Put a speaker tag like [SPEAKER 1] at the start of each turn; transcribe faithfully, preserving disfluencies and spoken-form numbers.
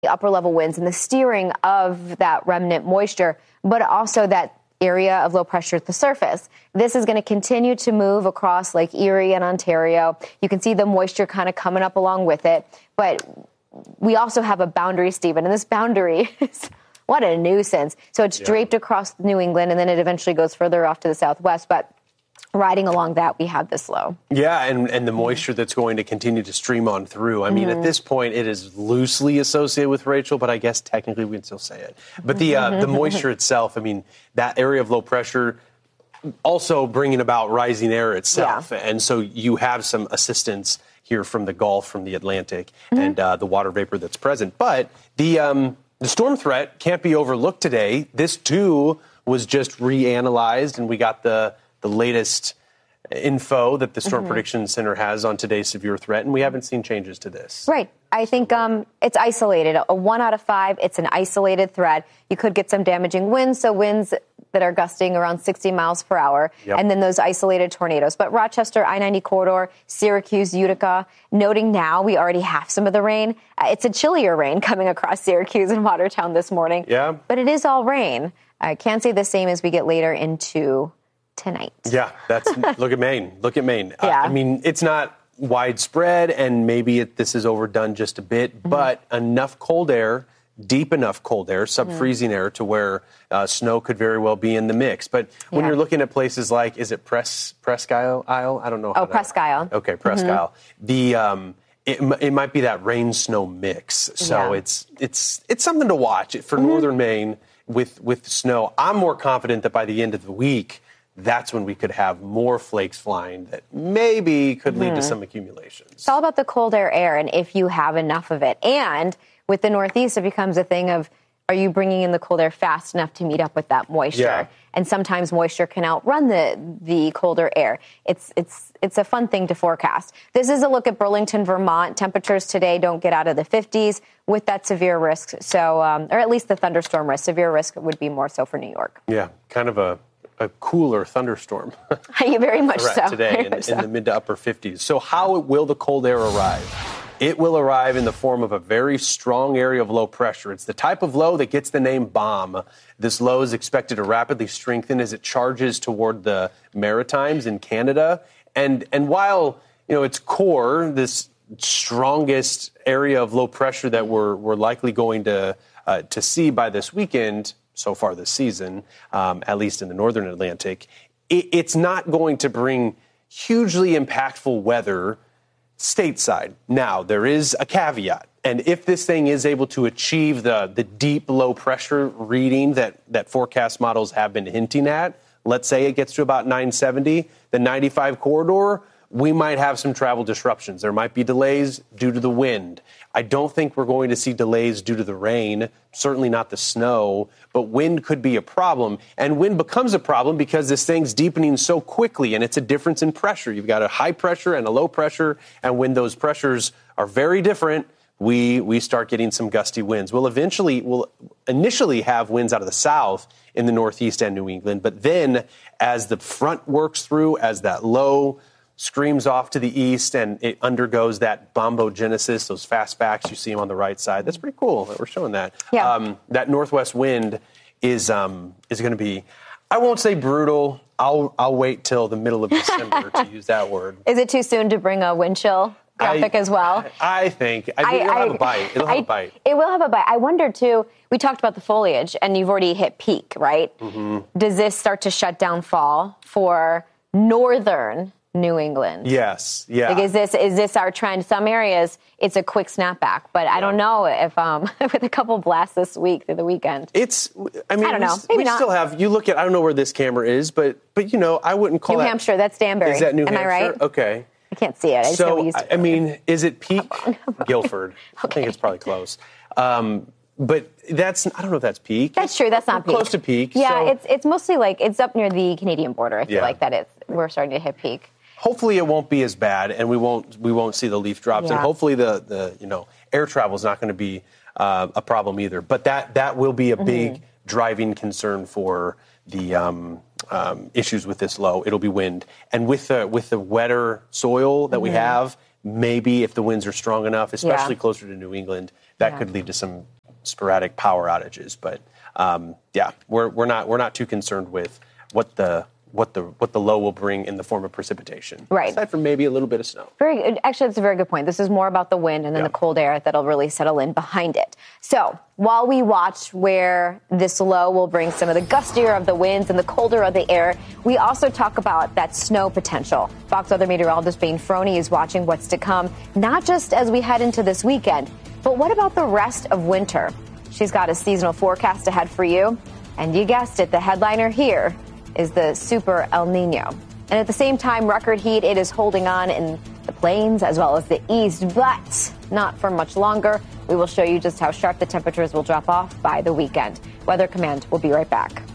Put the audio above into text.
[SPEAKER 1] the upper level winds and the steering of that remnant moisture, but also that area of low pressure at the surface. This is going to continue to move across Lake Erie and Ontario. You can see the moisture kind of coming up along with it. But we also have a boundary, Stephen, and this boundary is what a nuisance. So it's yeah. draped across New England, and then it eventually goes further off to the southwest. But riding along that, we have this low. Yeah, and, and the moisture that's going to continue to stream on through. I mean, mm-hmm. at this point, it is loosely associated with Rachel, but I guess technically we can still say it. But the uh, the moisture itself, I mean, that area of low pressure also bringing about rising air itself. Yeah. And so you have some assistance here from the Gulf, from the Atlantic, mm-hmm. and uh, the water vapor that's present. But the um, the storm threat can't be overlooked today. This, too, was just reanalyzed, and we got the the latest info that the Storm mm-hmm. Prediction Center has on today's severe threat, and we haven't seen changes to this. Right. I think um, it's isolated. A one out of five, it's an isolated threat. You could get some damaging winds, so winds that are gusting around sixty miles per hour, yep. and then those isolated tornadoes. But Rochester, I ninety corridor, Syracuse, Utica, noting now we already have some of the rain. Uh, it's a chillier rain coming across Syracuse and Watertown this morning. Yeah. But it is all rain. I can't say the same as we get later into tonight. Yeah, that's look at Maine. Look at Maine. Yeah. Uh, I mean, it's not widespread, and maybe it, this is overdone just a bit, mm-hmm. but enough cold air, deep enough cold air, sub-freezing mm-hmm. air to where uh, snow could very well be in the mix. But when yeah. you're looking at places like, is it Press Presque Isle? I don't know. How oh, that, Presque Isle. Okay, Presque mm-hmm. Isle. The um, it, it might be that rain-snow mix. So yeah. it's it's it's something to watch for mm-hmm. northern Maine with with snow. I'm more confident that by the end of the week, that's when we could have more flakes flying that maybe could lead mm-hmm. to some accumulations. It's all about the cold air air and if you have enough of it. And with the Northeast, it becomes a thing of, are you bringing in the cold air fast enough to meet up with that moisture? Yeah. And sometimes moisture can outrun the the colder air. It's it's it's a fun thing to forecast. This is a look at Burlington, Vermont. Temperatures today don't get out of the fifties with that severe risk. So, um, or at least the thunderstorm risk. Severe risk would be more so for New York. Yeah, kind of a a cooler thunderstorm. Very much so. Today in, so. in the mid to upper fifties. So how will the cold air arrive? It will arrive in the form of a very strong area of low pressure. It's the type of low that gets the name bomb. This low is expected to rapidly strengthen as it charges toward the Maritimes in Canada. And and while, you know, its core, this strongest area of low pressure that we're we're likely going to uh, to see by this weekend, so far this season, um, at least in the northern Atlantic, it, it's not going to bring hugely impactful weather stateside. Now, there is a caveat. And if this thing is able to achieve the, the deep low pressure reading that, that forecast models have been hinting at, let's say it gets to about nine seventy, the ninety-five corridor, we might have some travel disruptions. There might be delays due to the wind. I don't think we're going to see delays due to the rain, certainly not the snow, but wind could be a problem. And wind becomes a problem because this thing's deepening so quickly, and it's a difference in pressure. You've got a high pressure and a low pressure, and when those pressures are very different, we we start getting some gusty winds. We'll eventually, we'll initially have winds out of the south in the Northeast and New England, but then as the front works through, as that low screams off to the east and it undergoes that bombogenesis, those fastbacks, you see them on the right side. That's pretty cool that we're showing that. Yeah. Um, that northwest wind is um, is going to be, I won't say brutal. I'll I'll wait till the middle of December to use that word. Is it too soon to bring a wind chill graphic I, as well? I think. I think I, it'll I, have a bite. It'll have I, a bite. It will have a bite. I wonder, too, we talked about the foliage, and you've already hit peak, right? Mm-hmm. Does this start to shut down fall for northern New England? Yes. Yeah. Like, is this is this our trend? Some areas it's a quick snapback, but yeah. I don't know if um with a couple blasts this week through the weekend. It's. I mean, I don't know. We, Maybe we not. still have. You look at. I don't know where this camera is, but but you know, I wouldn't call New that, Hampshire. That's Danbury. Is that New Am Hampshire? Am I right? Okay. I can't see it. I just so never used it. I mean, is it peak? Guilford. Okay. I think it's probably close. Um, But that's, I don't know if that's peak. That's true. That's not peak. Close to peak. Yeah, so. it's it's mostly like, it's up near the Canadian border. I feel yeah. like that it's, we're starting to hit peak. Hopefully it won't be as bad, and we won't we won't see the leaf drops, yeah. and hopefully the, the you know air travel is not going to be uh, a problem either. But that that will be a mm-hmm. big driving concern for the um, um, issues with this low. It'll be wind, and with the with the wetter soil that mm-hmm. we have, maybe if the winds are strong enough, especially yeah. closer to New England,
[SPEAKER 2] that
[SPEAKER 1] yeah.
[SPEAKER 2] could lead to some sporadic power outages. But um, yeah, we're we're not we're not too concerned with what the what the what the low will bring in the form of precipitation.
[SPEAKER 1] Right.
[SPEAKER 2] Aside from maybe a little bit of snow.
[SPEAKER 1] Very actually, that's a very good point. This is more about the wind and then
[SPEAKER 2] yeah.
[SPEAKER 1] the cold air that'll really settle in behind it. So while we watch where this low will bring some of the gustier of the winds and the colder of the air, we also talk about that snow potential. Fox weather meteorologist Bane Frohney is watching what's to come, not just as we head into this weekend, but what about the rest of winter? She's got a seasonal forecast ahead for you. And you guessed it, the headliner here is the Super El Nino. And at the same time, record heat, it is holding on in the plains as well as the east, but not for much longer. We will show you just how sharp the temperatures will drop off by the weekend. Weather Command will be right back.